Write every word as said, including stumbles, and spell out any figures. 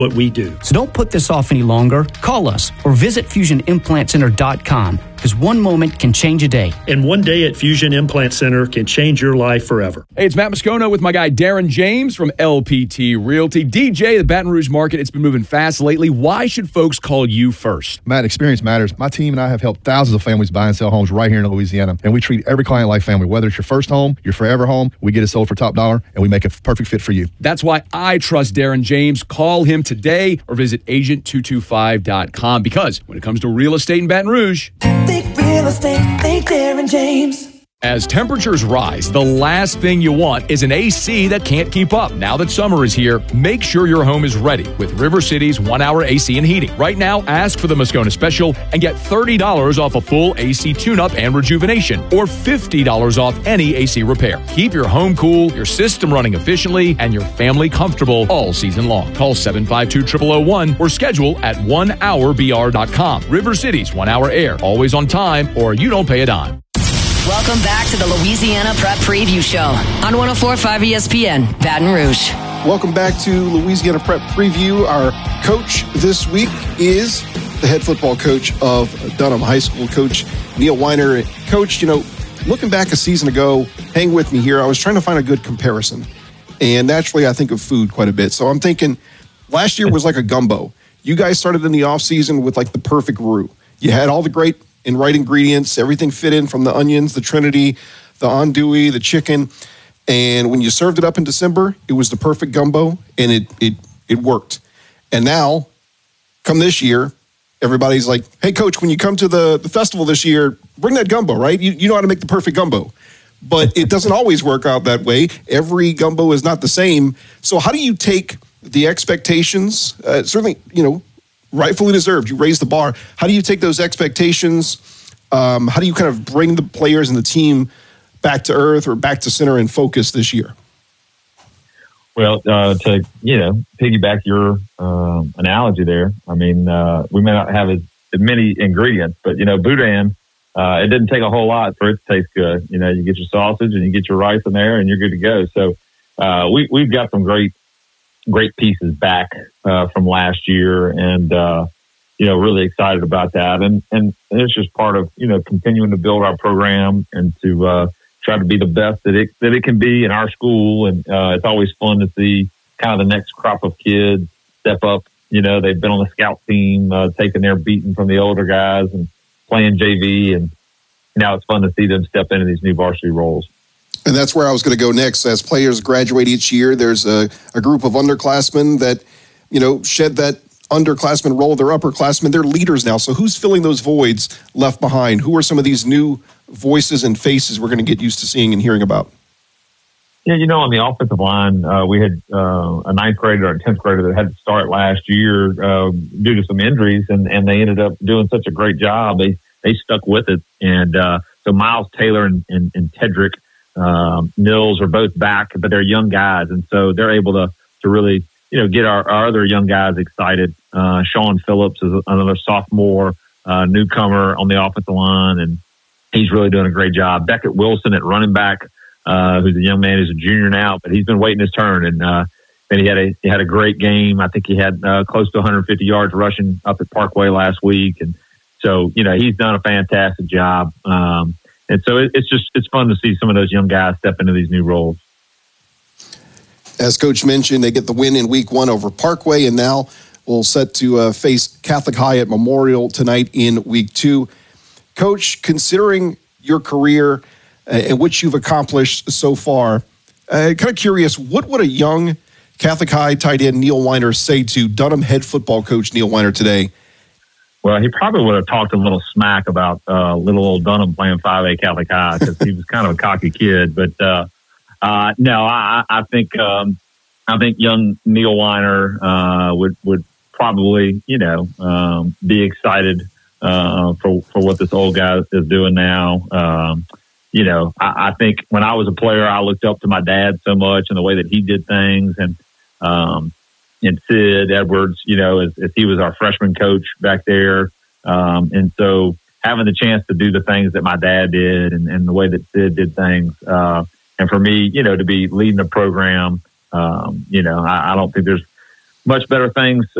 what we do. So don't put this off any longer. Call us or visit fusion implant center dot com, because one moment can change a day. And one day at Fusion Implant Center can change your life forever. Hey, it's Matt Moscona with my guy Darren James from L P T Realty. D J, the Baton Rouge market, it's been moving fast lately. Why should folks call you first? Matt, experience matters. My team and I have helped thousands of families buy and sell homes right here in Louisiana, and we treat every client like family. Whether it's your first home, your forever home, we get it sold for top dollar, and we make a perfect fit for you. That's why I trust Darren James. Call him today or visit agent two two five dot com, because when it comes to real estate in Baton Rouge, think real estate, think Darren James. as temperatures rise, the last thing you want is an A C that can't keep up. Now that summer is here, make sure your home is ready with River City's one-hour A C and heating. Right now, ask for the Moscona Special and get thirty dollars off a full A C tune-up and rejuvenation, or fifty dollars off any A C repair. Keep your home cool, your system running efficiently, and your family comfortable all season long. Call seven five two, zero zero zero one or schedule at one hour b r dot com. River City's one-hour air, always on time, or you don't pay a dime. Welcome back to the Louisiana Prep Preview Show on one oh four point five E S P N, Baton Rouge. Welcome back to Louisiana Prep Preview. Our coach this week is the head football coach of Dunham High School, Coach Neil Weiner. Coach, you know, looking back a season ago, hang with me here, I was trying to find a good comparison. And naturally, I think of food quite a bit. So I'm thinking last year was like a gumbo. You guys started in the offseason with like the perfect roux. You had all the great and right ingredients, everything fit in from the onions, the Trinity, the andouille, the chicken. And when you served it up in December, it was the perfect gumbo, and it it it worked. And now, come this year, everybody's like, hey, Coach, when you come to the, the festival this year, bring that gumbo, right? You, you know how to make the perfect gumbo. But it doesn't always work out that way. Every gumbo is not the same. So how do you take the expectations, uh, certainly, you know, rightfully deserved, you raise the bar. How do you take those expectations? Um, how do you kind of bring the players and the team back to earth or back to center and focus this year? Well, uh, to, you know, piggyback your uh, analogy there, I mean, uh, we may not have as, as many ingredients, but, you know, boudin, uh, it didn't take a whole lot for it to taste good. You know, you get your sausage and you get your rice in there and you're good to go. So uh, we, we've got some great great pieces back uh, from last year, and uh, you know, really excited about that. And and it's just part of, you know, continuing to build our program and to uh, try to be the best that it that it can be in our school. And uh, it's always fun to see kind of the next crop of kids step up. You know, they've been on the scout team, uh, taking their beating from the older guys and playing J V, and now it's fun to see them step into these new varsity roles. And that's where I was going to go next. As players graduate each year, there's a, a group of underclassmen that, you know, shed that underclassmen role. They're upperclassmen. They're leaders now. So who's filling those voids left behind? Who are some of these new voices and faces we're going to get used to seeing and hearing about? Yeah, you know, on the offensive line, uh, we had uh, a ninth grader or a tenth grader that had to start last year uh, due to some injuries, and, and they ended up doing such a great job. They they stuck with it. And uh, so Miles Taylor and, and, and Tedrick Um, Mills are both back, but they're young guys, and so they're able to to really, you know, get our, our other young guys excited. Uh, Sean Phillips is another sophomore uh, newcomer on the offensive line, and he's really doing a great job. Beckett Wilson at running back, uh, who's a young man, who's a junior now, but he's been waiting his turn, and uh, and he had a he had a great game. I think he had uh, close to one hundred fifty yards rushing up at Parkway last week, and so, you know, he's done a fantastic job. Um, And so it's just, it's fun to see some of those young guys step into these new roles. As Coach mentioned, they get the win in week one over Parkway, and now we'll set to uh, face Catholic High at Memorial tonight in week two. Coach, considering your career uh, and what you've accomplished so far, uh, kind of curious, what would a young Catholic High tight end Neil Weiner say to Dunham head football coach Neil Weiner today? Well, he probably would have talked a little smack about uh, little old Dunham playing five A Catholic High, because he was kind of a cocky kid. But uh, uh, no, I, I think um, I think young Neil Weiner uh, would would probably, you know, um, be excited uh, for for what this old guy is doing now. Um, you know, I, I think when I was a player, I looked up to my dad so much and the way that he did things, and um, and Sid Edwards, you know, as, as he was our freshman coach back there. Um, and so having the chance to do the things that my dad did, and, and the way that Sid did things, uh, and for me, you know, to be leading the program, um, you know, I, I don't think there's much better things